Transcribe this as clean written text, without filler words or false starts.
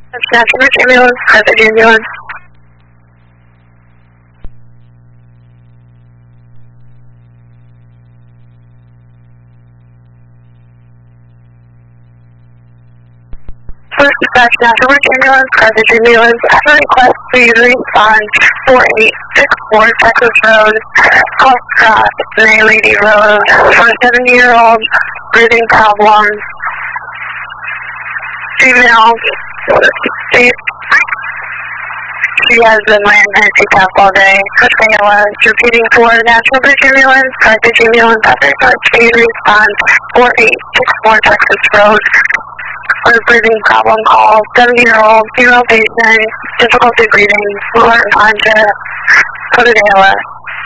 National Bridge Ambulance, Carthage Ambulance. First Dispatch, National Bridge Ambulance, Carthage Ambulance. I have a request for you to respond 4864 Texas Road, Hopcroft, May Lady Road, for a 70-year-old, breathing problems, female, she has been wearing her CPAP all day. Ambulance, repeating for National Bridge Ambulance, Carthage Ambulance, after please respond 4864 Texas Road. For a breathing problem call, 70-year-old, female patient, difficulty breathing, lower unconscious, coded ALS.